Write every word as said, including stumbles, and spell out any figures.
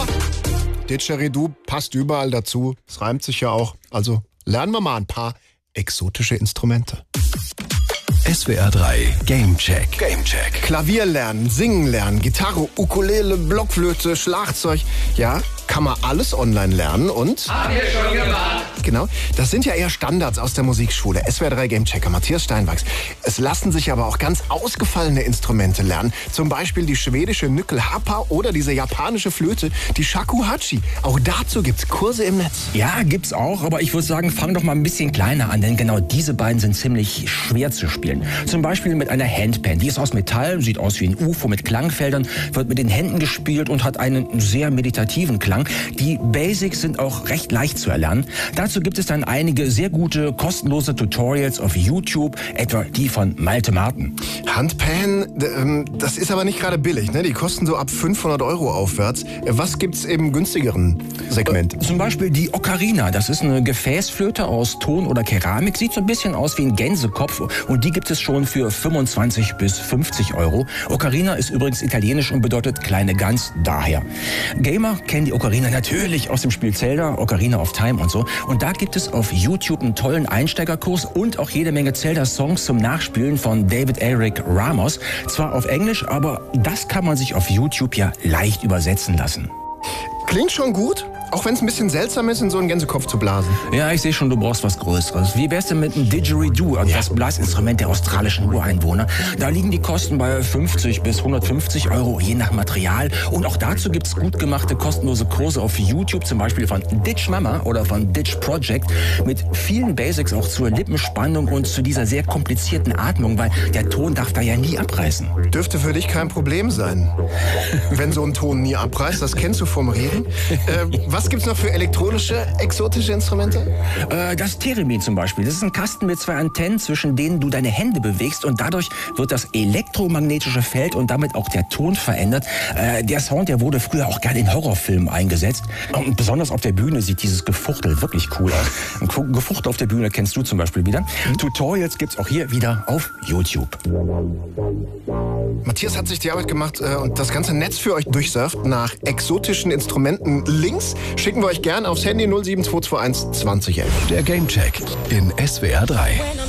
Didgeridoo passt überall dazu. Es reimt sich ja auch. Also lernen wir mal ein paar exotische Instrumente. S W R drei Gamecheck. Gamecheck. Klavier lernen, singen lernen, Gitarre, Ukulele, Blockflöte, Schlagzeug. Ja, kann man alles online lernen und... Haben wir schon gemacht. Genau, das sind ja eher Standards aus der Musikschule. S W R drei Gamechecker, Matthias Steinwachs. Es lassen sich aber auch ganz ausgefallene Instrumente lernen. Zum Beispiel die schwedische Nyckelharpa oder diese japanische Flöte, die Shakuhachi. Auch dazu gibt's Kurse im Netz. Ja, gibt's auch, aber ich würde sagen, fang doch mal ein bisschen kleiner an, denn genau diese beiden sind ziemlich schwer zu spielen. Zum Beispiel mit einer Handpan. Die ist aus Metall, sieht aus wie ein U F O mit Klangfeldern, wird mit den Händen gespielt und hat einen sehr meditativen Klang. Die Basics sind auch recht leicht zu erlernen. Dazu gibt es dann einige sehr gute, kostenlose Tutorials auf YouTube, etwa die von Malte Marten. Handpan, ähm, das ist aber nicht gerade billig, ne? Die kosten so ab fünfhundert Euro aufwärts. Was gibt's im günstigeren Segment? Äh, zum Beispiel die Ocarina. Das ist eine Gefäßflöte aus Ton oder Keramik. Sieht so ein bisschen aus wie ein Gänsekopf und die gibt es schon für fünfundzwanzig bis fünfzig Euro. Ocarina ist übrigens italienisch und bedeutet kleine Gans, daher. Gamer kennen die Ocarina natürlich aus dem Spiel Zelda, Ocarina of Time und so. Und da gibt es auf YouTube einen tollen Einsteigerkurs und auch jede Menge Zelda-Songs zum Nachspielen von David Eric Ramos. Zwar auf Englisch, aber das kann man sich auf YouTube ja leicht übersetzen lassen. Klingt schon gut, auch wenn es ein bisschen seltsam ist, in so einen Gänsekopf zu blasen. Ja, ich sehe schon, du brauchst was Größeres. Wie wär's denn mit einem Didgeridoo, also das Blasinstrument der australischen Ureinwohner? Da liegen die Kosten bei fünfzig bis hundertfünfzig Euro, je nach Material. Und auch dazu gibt's gut gemachte, kostenlose Kurse auf YouTube, zum Beispiel von Ditch Mama oder von Ditch Project, mit vielen Basics auch zur Lippenspannung und zu dieser sehr komplizierten Atmung, weil der Ton darf da ja nie abreißen. Dürfte für dich kein Problem sein, wenn so ein Ton nie abreißt. Das kennst du vom Reden. Äh, was gibt's noch für elektronische, exotische Instrumente? Äh, das Theremin zum Beispiel. Das ist ein Kasten mit zwei Antennen, zwischen denen du deine Hände bewegst und dadurch wird das elektromagnetische Feld und damit auch der Ton verändert. Äh, der Sound, der wurde früher auch gerne in Horrorfilmen eingesetzt. Und besonders auf der Bühne sieht dieses Gefuchtel wirklich cool aus. Ein Gefuchtel auf der Bühne kennst du zum Beispiel wieder. Mhm. Tutorials gibt's auch hier wieder auf YouTube. Matthias hat sich die Arbeit gemacht äh, und das ganze Netz für euch durchsurft nach exotischen Instrumenten. Links schicken wir euch gern aufs Handy null sieben zwei zwei eins zwanzig elf. Der Gamecheck in S W R drei.